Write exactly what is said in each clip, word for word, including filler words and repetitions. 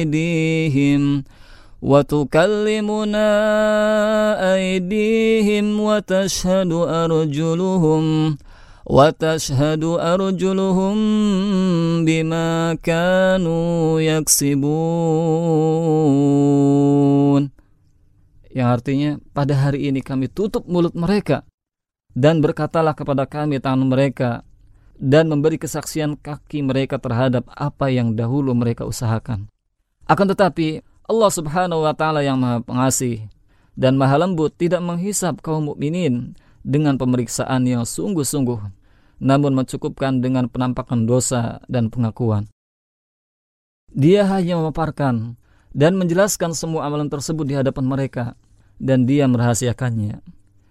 أيديهم وتكلمنا أيديهم وتشهد أرجلهم وتشهد أرجلهم بما كانوا يكسبون. Yang artinya, pada hari ini kami tutup mulut mereka, dan berkatalah kepada kami tangan mereka, dan memberi kesaksian kaki mereka terhadap apa yang dahulu mereka usahakan. Akan tetapi Allah subhanahu wa ta'ala yang maha pengasih dan maha lembut tidak menghisab kaum mukminin dengan pemeriksaan yang sungguh-sungguh, namun mencukupkan dengan penampakan dosa dan pengakuan. Dia hanya memaparkan dan menjelaskan semua amalan tersebut di hadapan mereka, dan dia merahasiakannya,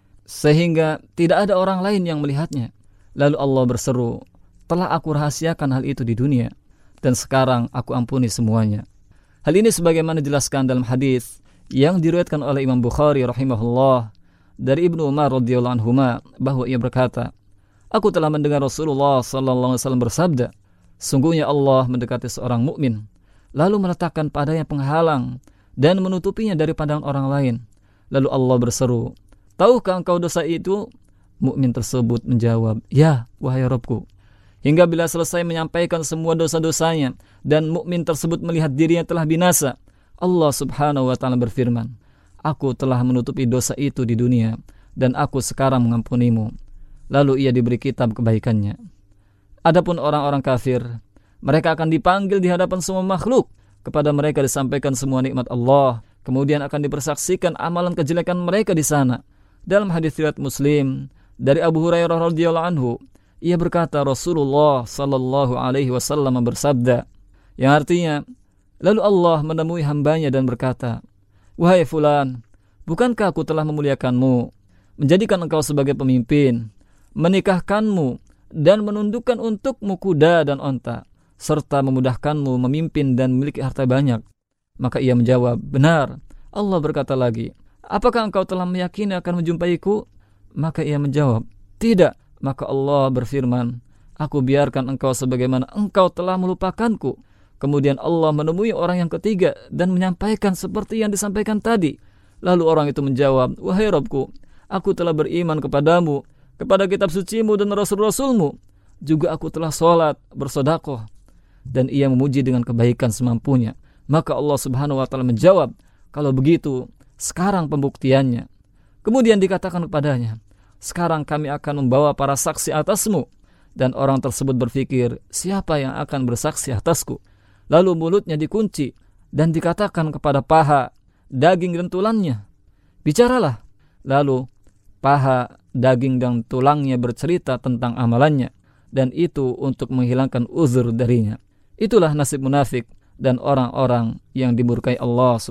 sehingga tidak ada orang lain yang melihatnya. Lalu Allah berseru, telah aku rahasiakan hal itu di dunia, dan sekarang aku ampuni semuanya. Hal ini sebagaimana dijelaskan dalam hadis yang diriwayatkan oleh Imam Bukhari rahimahullah dari Ibnu Umar radhiyallahu anhuma, bahwa ia berkata, aku telah mendengar Rasulullah sallallahu alaihi wasallam bersabda, sungguhnya Allah mendekati seorang mukmin, lalu meletakkan padanya penghalang dan menutupinya dari pandangan orang lain. Lalu Allah berseru, tahukah engkau dosa itu? Mukmin tersebut menjawab, ya wahai Rabbku. Hingga bila selesai menyampaikan semua dosa-dosanya dan mukmin tersebut melihat dirinya telah binasa, Allah subhanahu wa ta'ala berfirman, aku telah menutupi dosa itu di dunia, dan aku sekarang mengampunimu. Lalu ia diberi kitab kebaikannya. Adapun orang-orang kafir, mereka akan dipanggil di hadapan semua makhluk. Kepada mereka disampaikan semua nikmat Allah, kemudian akan dipersaksikan amalan kejelekan mereka di sana. Dalam hadis riwayat Muslim dari Abu Hurairah radhiyallahu anhu, ia berkata, Rasulullah sallallahu alaihi wasallam bersabda, yang artinya, lalu Allah menemui hambanya dan berkata, wahai fulan, bukankah aku telah memuliakanmu, menjadikan engkau sebagai pemimpin, menikahkanmu, dan menundukkan untukmu kuda dan onta, serta memudahkanmu memimpin dan memiliki harta banyak? Maka ia menjawab, benar. Allah berkata lagi, apakah engkau telah meyakini akan menjumpaiku? Maka ia menjawab, tidak. Maka Allah berfirman, aku biarkan engkau sebagaimana engkau telah melupakanku. Kemudian Allah menemui orang yang ketiga dan menyampaikan seperti yang disampaikan tadi. Lalu orang itu menjawab, wahai Rabbku, aku telah beriman kepadamu, kepada kitab sucimu dan rasul-rasulmu. Juga aku telah sholat, bersedekah. Dan ia memuji dengan kebaikan semampunya. Maka Allah subhanahu wa ta'ala menjawab, kalau begitu, sekarang pembuktiannya. Kemudian dikatakan kepadanya, sekarang kami akan membawa para saksi atasmu. Dan orang tersebut berpikir, siapa yang akan bersaksi atasku? Lalu mulutnya dikunci dan dikatakan kepada paha, daging dan tulangnya, bicaralah. Lalu paha, daging dan tulangnya bercerita tentang amalannya, dan itu untuk menghilangkan uzur darinya. Itulah nasib munafik dan orang-orang yang dimurkai Allah